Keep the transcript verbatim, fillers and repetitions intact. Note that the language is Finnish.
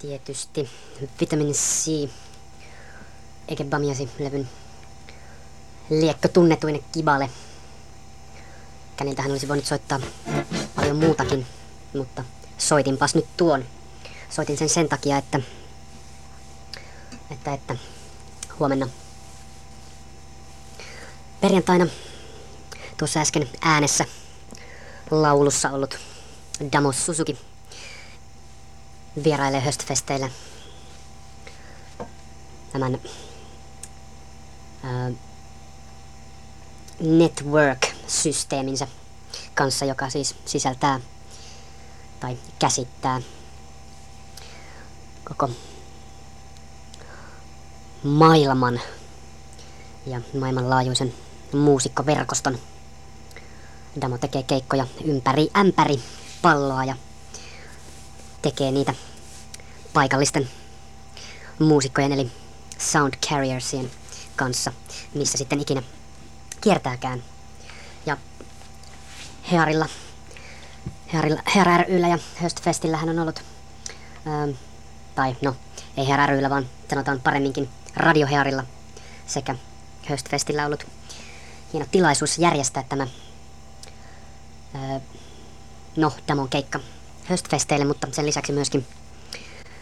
tietysti Vitamin C Egebamiasi-levyn liekkö tunnetuinen Kibale. Niiltähän olisi voinut soittaa paljon muutakin, mutta soitinpas nyt tuon. Soitin sen sen takia, että, että, että huomenna perjantaina tuossa äsken äänessä laulussa ollut Damo Suzuki vierailee Höstfesteillä tämän ää, network-systeeminsä kanssa, joka siis sisältää tai käsittää koko maailman ja maailmanlaajuisen muusikkoverkoston. Damo tekee keikkoja ympäri ämpäri palloa ja tekee niitä paikallisten muusikkojen eli sound carriersien kanssa, missä sitten ikinä kiertääkään. Ja Hearilla, Hearilla, Hear ry:llä ja Höstfestillähän on ollut, ää, tai no, ei Hear ry:llä, vaan sanotaan paremminkin Radio Hearilla sekä Höstfestillä ollut hieno tilaisuus järjestää tämä ää, no, Damon keikka Höstfesteille, mutta sen lisäksi myöskin